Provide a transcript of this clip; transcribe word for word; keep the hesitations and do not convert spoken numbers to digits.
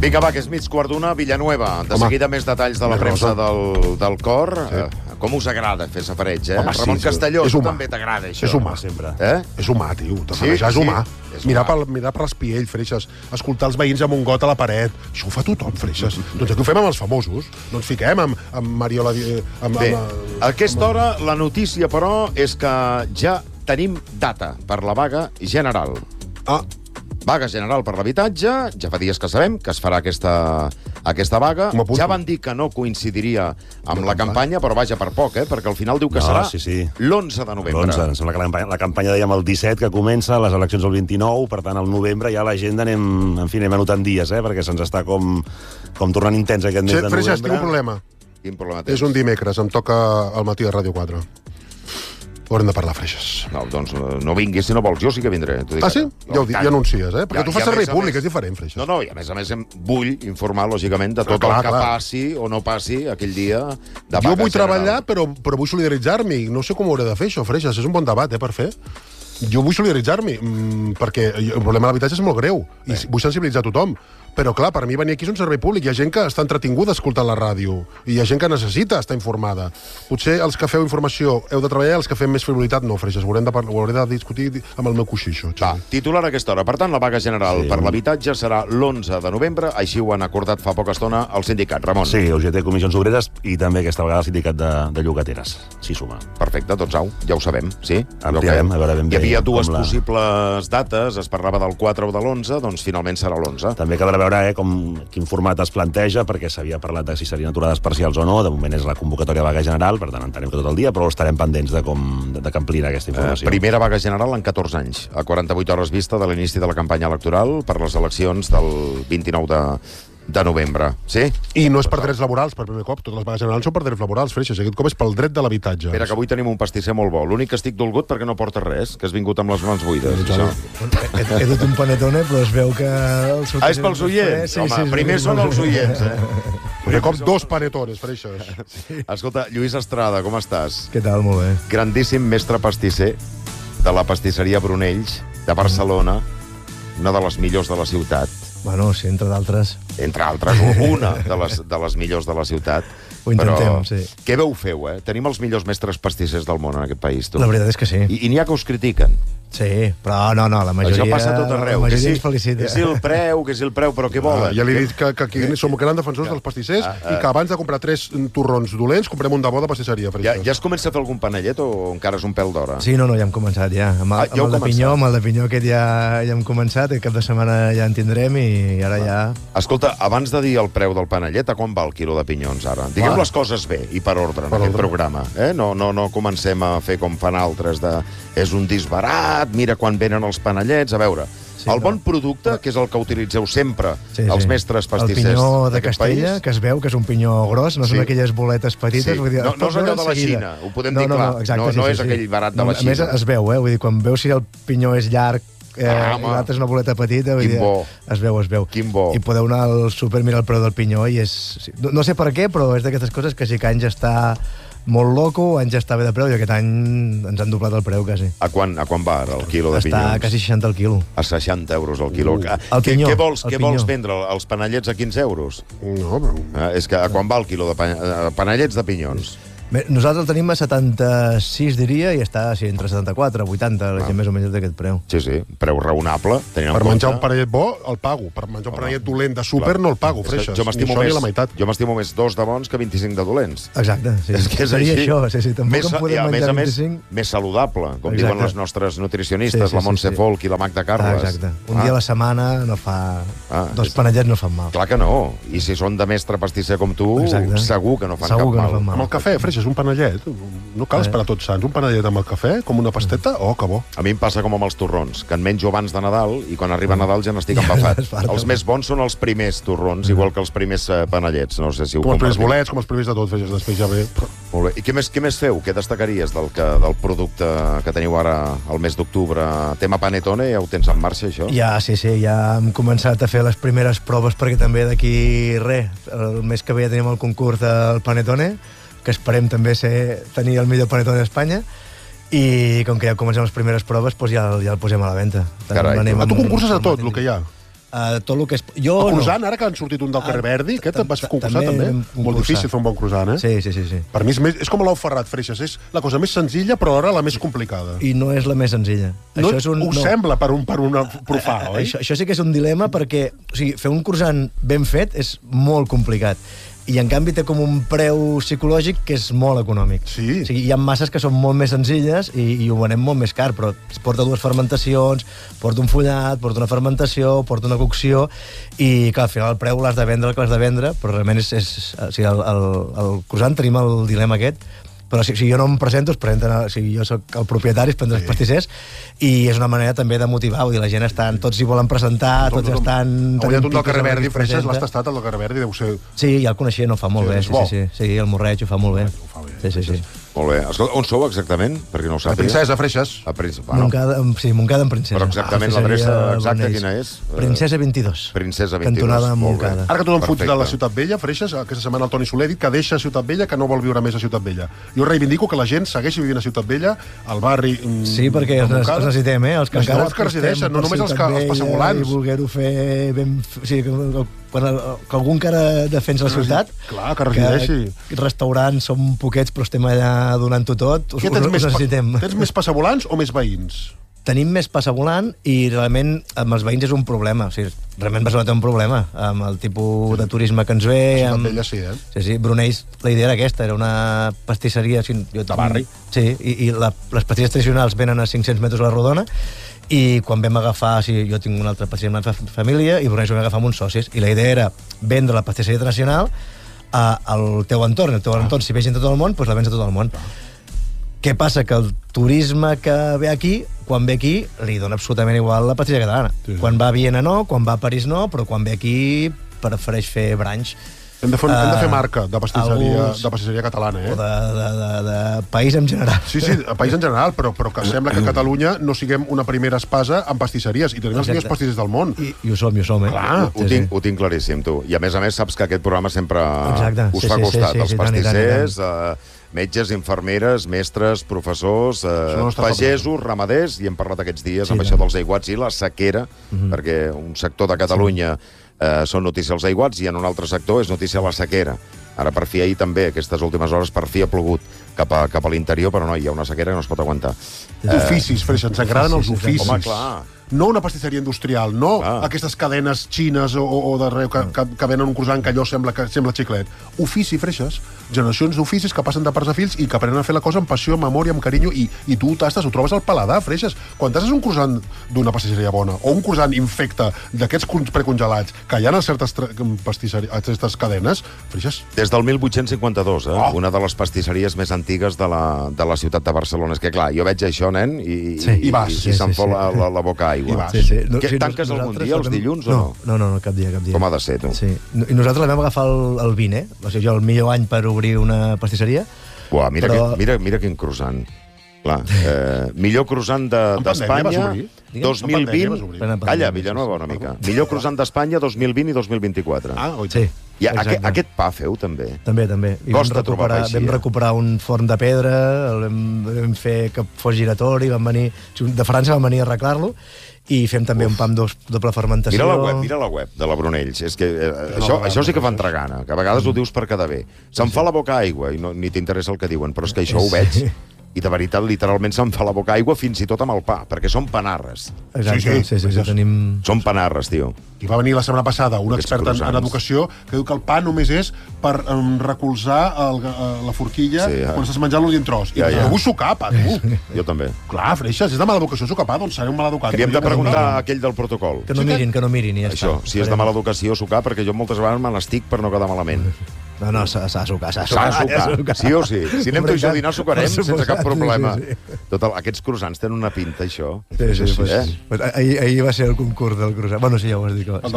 Vinga, va, que és mig quart d'una, Villanueva. De Home, seguida més detalls de la premsa del, del cor. Sí. Eh, com us agrada fer safareig, eh? Home, Ramon sí, Castelló, és tu humà. també t'agrada, això. És humà. Sempre. Eh? És humà, tio. De Sí, manejar és sí, humà. és Mirar, humà. pel, mirar per l'espiell, Freixes. Escoltar els veïns amb un got a la paret. Això ho fa tothom, Freixes. Doncs aquí ho fem amb els famosos. No ens fiquem amb, amb Mariola... eh, Amb, Bé, amb, a aquesta hora la notícia, però, és que ja tenim data per la vaga general. Ah, Vaga general per l'habitatge, ja fa dies que sabem que es farà aquesta, aquesta vaga. M'apunto. Ja van dir que no coincidiria amb la campanya, però vaja per poc, eh? Perquè al final diu que No, serà sí, sí. l'onze de novembre. l'onze, em sembla que la campanya, la campanya dèiem el disset, que comença, les eleccions el vint-i-nou, per tant, al novembre ja l'agenda anem, en fi, anem anotant dies, eh? Perquè se'ns està com, com tornant intens aquest mes sí, de Freixes, tinc novembre. un problema. Quin problema tens? És un dimecres, em toca al matí de Ràdio quatre. Haurem de parlar, Freixes. No, doncs eh, no vinguis si no vols. Jo sí que vindré. t'ho dic Ah, sí? ara. Ja ho dic, ja anuncies, eh? Perquè Ja- tu fas ja, a servei més a públic, més- és diferent, Freixes. No, no, i a més a més em vull informar, lògicament, de tot clar, el que clar. passi o no passi aquell dia de vaga Jo vull general. treballar, però, però vull solidaritzar-m'hi. No sé com ho hauré de fer, això, Freixes. És un bon debat, eh, per fer. Jo vull solidaritzar-m'hi, mm, perquè el problema de l'habitatge és molt greu, i vull sensibilitzar tothom. Però, clar, per mi venir aquí és un servei públic. Hi ha gent que està entretinguda escoltant la ràdio, i hi ha gent que necessita estar informada. Potser els que feu informació heu de treballar, els que fem més frivolitat no, Freixes. Ho haurem de, ho hauré de discutir amb el meu coixí, això. Va, titular a aquesta hora. Per tant, la vaga general Sí. per l'habitatge serà l'onze de novembre. Així ho han acordat fa poca estona el sindicat. Ramon. Sí, U G T, Comissions Obreres, i també aquesta vegada el sindicat de, de llogateres. S'hi suma. Perfecte, doncs au, ja ho sabem, sí? Ampliarem, a veure ben Hi bé havia dues com la- possibles dates, es parlava del quatre o de l'onze, doncs finalment serà l'onze. També caldrà veure eh, com, quin format es planteja, perquè s'havia parlat de si serien aturades parcials o no. De moment és la convocatòria de vaga general, per tant entenem que tot el dia, però estarem pendents de com de, de que ampliarà aquesta Eh, informació. primera vaga general en catorze anys, a quaranta-vuit hores vista de l'inici de la campanya electoral per les eleccions del vint-i-nou de, de novembre. Sí? I no és per drets laborals, per primer cop. Totes les vagues generals són per drets laborals, Freixes. Aquest cop és pel dret de l'habitatge. Espera, que avui tenim un pastisser molt bo. L'únic que estic dolgut perquè no porta res, que has vingut amb les mans buides. Això. He, he dut un panetone, però es veu que... El Ah, és pels oients? Home, primer són els oients, eh? Primer cop dos panetones, Freixes. Escolta, Lluís Estrada, com estàs? Què tal? Molt bé. Grandíssim mestre pastisser de la pastisseria Brunells, de Barcelona, una de les millors de la ciutat, Bueno, sí, entre d'altres. entre altres, una de les, de les millors de la ciutat. Ho intentem, Però, sí. Què veu feu, eh? Tenim els millors mestres pastissers del món en aquest país, tu. La veritat és que sí. I, i n'hi ha que us critiquen. Sí, però no, no, la majoria... Això passa a tot arreu. La Que majoria si, ens felicita. que si el preu, que si el preu, però què Ah, volen? ja li he dit que, que aquí som grans defensors dels pastissers i que abans de comprar tres torrons dolents comprem un de bo de pastisseria, Ja, Freixes. ja es comença a fer algun panellet o encara és un pèl d'hora? Sí, no, no, ja hem començat, ja. Amb el, Ah, ja heu amb el de començat. pinyó, amb el de pinyó aquest ja, ja hem començat, el cap de setmana ja en tindrem i ara ja... Escolta, abans de dir el preu del panellet, a quan va el quilo de pinyons ara? Diguem Va. les coses bé i per ordre en Per aquest ordre. programa. Eh? No, no, no comencem a fer com fan altres de és un disbarat, mira quan venen els panellets. A veure, Sí, el no. bon producte, que és el que utilitzeu sempre, Sí, els sí. mestres El pastissers pinyó de d'aquest Castella, país... que es veu que és un pinyó gros, no Sí. són aquelles boletes petites. Sí. Vull dir, No- es no pot és allò veure de la seguida. Xina, ho podem no, dir no, clar. No, exacte, No- sí, no sí, és sí. aquell barat de no, la A més, Xina. es veu, eh? Vull dir, quan veus si el pinyó és llarg eh, Ah, i home. l'altre és una boleta petita, vull Quin dir, bo. es veu, es veu. Quin bo. I podeu anar al súper, mirar el preu del pinyó i és... sí, No, no sé per què, però és d'aquestes coses que sí que anys està molt loco, anys està bé de preu i aquest any ens han doblat el preu, quasi. A quan, a quan va ara el quilo de Està pinyons? quasi seixanta el quilo. A seixanta euros el quilo. Uh, El pinyó, què, què vols, el què pinyó. vols vendre? Els panellets a quinze euros? No, però... Eh, és que a quan va el quilo de pa eh, panellets de pinyons? Bé, nosaltres el tenim a setanta-sis, diria, i està sí, entre setanta-quatre i vuitanta, la gent més o menys d'aquest preu. Sí, sí, preu raonable. tenint en Per compte- menjar un panellet bo, el pago. Per menjar un panellet dolent de súper, no el pago, És que Freixes. Jo Ni m'estimo això ni més, la meitat. jo m'estimo més dos de bons que vint-i-cinc de dolents. Exacte, sí. És que és Seria així. això, sí, sí, tampoc més, en podem i a més menjar a més, vint-i-cinc. més saludable, com Exacte. diuen les nostres nutricionistes, Sí, sí, la Montse sí, sí. Folk i la Magda Ah, Carles. exacte. Un Ah, dia a la setmana no fa... Ah, Dos és- panellets no fan mal. Clar que no. I si són de mestre pastisser com tu, Exacte. segur que no fan Segur cap que no mal. fan mal. Amb el cafè, Freixes, un panellet. No cal esperar tots sants. Un panellet amb el cafè, com una pasteta, oh, que bo. A mi em passa com amb els torrons, que en menjo abans de Nadal i quan arriba Nadal ja n'estic embafat. es farta. Els més bons són els primers torrons, igual que els primers eh, panellets. No sé si ho Com els primers compartim. bolets, com els primers de tot, Freixes, després ja ve... Molt bé. I què més, què més feu? Què destacaries del, que, del producte que teniu ara al mes d'octubre? Tema Panetone, ja ho tens en marxa, això? Ja, sí, sí, ja hem començat a fer les primeres proves perquè també d'aquí, res, el mes que ve ja tenim el concurs del Panetone, que esperem també ser, tenir el millor Panetone d'Espanya, i com que ja comencem les primeres proves, doncs ja, ja el posem a la venda. Carai, Anem A tu amb- concurses a amb- tot, el que hi ha. Uh, tot el que és... Jo el croissant, no. ara que han sortit un del carrer Verdi, aquest et vas concursar també també. vam Molt difícil fer un bon croissant, eh? Sí, sí, sí. sí. Per mi és, més, és com l'ou ferrat, Freixas. És la cosa més senzilla, però alhora la més complicada. I no és la més senzilla. No, això és un, ho no. sembla per un, per una profà, A, a, oi? això, això sí que és un dilema perquè o sigui, fer un croissant ben fet és molt complicat. I en canvi té com un preu psicològic que és molt econòmic. Sí. O sigui, hi ha masses que són molt més senzilles i, i ho venem molt més car, però es porta dues fermentacions, porta un fullat, porta una fermentació, porta una cocció, i que al final el preu l'has de vendre el que l'has de vendre, però realment és... és o sigui, el, el, el croissant tenim el dilema aquest, però si, si jo no em presento, es presenten, o sigui, jo sóc el propietari, es presenten sí. els pastissers, i és una manera també de motivar, vull dir, la gent estan, tots hi volen presentar, tots Tothom. estan... Ha guanyat un del carrer Verdi, qui Freixas, presenta. l'has tastat, el del carrer Verdi, deu ser... Sí, ja el coneixia, no fa molt Sí, bé, és sí, bo. sí, sí, sí, el morreig ho fa molt bé. Ho fa bé, Sí, sí, sí. Molt bé. Escolta, on sou exactament? Perquè no ho La sàpiga. princesa, Freixas. A Princesa. Bueno, Montcada, sí, Montcada en Princesa. Però exactament l'adreça exacta quina és? Princesa vint-i-dos. Princesa vint-i-dos. Cantonada Molt bé. Montcada. Ara que tothom fuig de la Perfecte. Ciutat Vella, Freixas, aquesta setmana el Toni Soler ha dit que deixa Ciutat Vella, que no vol viure més a Ciutat Vella. Jo reivindico que la gent segueixi vivint a Ciutat Vella, al barri... mm, Sí, perquè de els, Montcada. els necessitem, eh? Els que Necessitem encara els que resideixen, apostem no per només els, que, Ciutat els Vella passavolants. I voler-ho fer ben... O sigui, que, quan el, que algú encara defensa la ciutat... Clar, que resideixi. Que restaurants som poquets, però estem allà donant-ho tot. Us, Què, us, tens, us més, pa- necessitem. tens més passavolants o més veïns? Tenim més passavolant i realment amb els veïns és un problema. O sigui, realment Barcelona té un problema amb el tipus de turisme que ens ve. A Ciutat amb... Vella sí, eh? Sí, sí, Brunells, la idea era aquesta, era una pastisseria... Jo, De barri. Sí, i, i la, les pastisseries tradicionals venen a cinc-cents metres a la rodona, i quan vam agafar... O sigui, jo tinc una altra pastisseria amb la fa- família, i Brunells vam agafar amb uns socis, i la idea era vendre la pastisseria tradicional a, al teu entorn. El teu Ah. entorn, si ve gent de tot el món, doncs la vens a tot el món. Què passa? Que el turisme que ve aquí, quan ve aquí, li dona absolutament igual la pastisseria catalana. Sí, sí. Quan va a Viena no, quan va a París no, però quan ve aquí prefereix fer branch. Hem de fer, hem de fer Eh, marca de pastisseria, alguns- de pastisseria catalana, eh? O de, de, de, de país en general. Sí, sí, a país en general, però, però que sembla que a Catalunya no siguem una primera espasa en pastisseries, i tenim els Exacte. millors pastissers del món. I, i ho som, i ho som, eh? Clar, Ho, tinc, ho tinc claríssim, tu. I a més a més saps que aquest programa sempre Exacte. us Sí, fa sí, sí, costat. sí, Els sí, tant i tant i pastissers, eh, metges, infermeres, mestres, professors, eh, Això no està pagesos, ramaders, i hem parlat aquests dies Sí, amb tant. això dels aiguats i la sequera, perquè un sector de Catalunya eh, són notícia els aiguats i en un altre sector és notícia la sequera. Ara, per fi, ahir també, aquestes últimes hores, per fi ha plogut cap a, cap a l'interior, però no, hi ha una sequera que no es pot aguantar. Oficis, Freixas, ens agraden els Oficis, oficis. Home, clar. No una pastisseria industrial, no Clar. aquestes cadenes xines o, o d'arreu que, que, que venen un croissant que allò sembla, que sembla xiclet. Ofici, Freixas. Generacions d'oficis que passen de pares a fills i que aprenen a fer la cosa amb passió, amb amor i amb carinyo, i, i tu tastes, ho trobes al paladar, Freixas. Quan tastes un croissant d'una pastisseria bona o un croissant infecte d'aquests cons- precongelats que hi ha en certes tra- pastisseries, a certes cadenes, Freixas, Des del divuit cinquanta-dos, eh? Oh. Una de les pastisseries més antigues de la, de la ciutat de Barcelona. És que, clar, jo veig això, nen, i, Sí. i, I vas. i, Sí, i se'm sí, fot sí. la, la, la boca I aigua. vas. Sí, sí. Què, sí, tanques nos- algun nosaltres dia, els la vam- dilluns, o no? no? No, no, no, cap dia, cap dia. Com ha de ser, tu? Sí. I nosaltres la vam agafar el, el vint, eh? O sigui, jo el millor any per obrir una pastisseria. Uah, mira, Però- que, mira, mira quin croissant. Clar, eh, millor croissant de- En pandèmia vas d'Espanya, obrir? dos En mil pandèmia vint... vas obrir? Plena Calla, pandèmia, Villanueva, una mica. Millor croissant d'Espanya dos mil vint i dos mil vint-i-quatre. Ah, oi. Sí, I a, aquest, exacte. aquest pa feu, també. També, també. I Costa vam trobar recuperar, pa així, vam eh? recuperar un forn de pedra, el vam, vam fer que fos giratori, van venir, de França van venir a arreglar-lo, i fem també Uf. un pa amb dos, doble fermentació. Mira la web, mira la web de la Brunells. És que eh, això, no, això sí que no, fa entregana, que a vegades ho dius per quedar bé. Se'm fa la boca aigua i no, ni t'interessa el que diuen, però és que això ho veig i de veritat, literalment, se'm fa la boca aigua fins i tot amb el pa, perquè són panarres. Exacte, Sí, sí, sí, sí, sí, sí, tenim... Són panarres, tio. I va venir la setmana passada un Aquests expert en, en croissants. educació que diu que el pa només és per um, recolzar el, uh, la forquilla Sí, sí, ja. quan estàs menjant l'últim tros. Ja, I ja. jo vull sucar, pa, tu. Jo també. Clar, Freixas, és de mala educació sucar pa, doncs seré un mal educat. Li hem de preguntar a aquell del protocol. Que no mirin, que no mirin, i ja Això, està. si és de mala educació, sucar, perquè jo moltes vegades me n'estic per no quedar malament. No, no, s'ha s'ha de sucar, s'ha de S'ha sucar. de sucar, sí o sí. Si anem tu i jo a dinar, sucarem Per sense cap suposat, problema. sí, sí. Total, aquests croissants tenen una pinta, això. Sí, sí, Sí, pues, eh? pues, ahir, ahir va ser el concurs del croissant. Bueno, sí, ja ho has dit. Que...